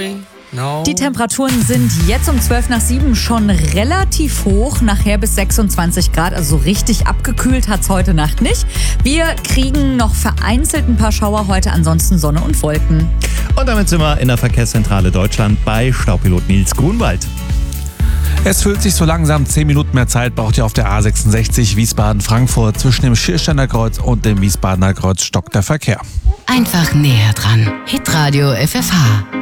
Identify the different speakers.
Speaker 1: Die Temperaturen sind jetzt um 7:12 schon relativ hoch, nachher bis 26 Grad, also richtig abgekühlt hat's heute Nacht nicht. Wir kriegen noch vereinzelt ein paar Schauer heute, ansonsten Sonne und Wolken.
Speaker 2: Und damit sind wir in der Verkehrszentrale Deutschland bei Staupilot Nils Grunwald.
Speaker 3: Es fühlt sich so langsam, 10 Minuten mehr Zeit braucht ihr auf der A66 Wiesbaden-Frankfurt. Zwischen dem Schiersteiner Kreuz und dem Wiesbadener Kreuz stockt der Verkehr.
Speaker 4: Einfach näher dran. Hitradio FFH.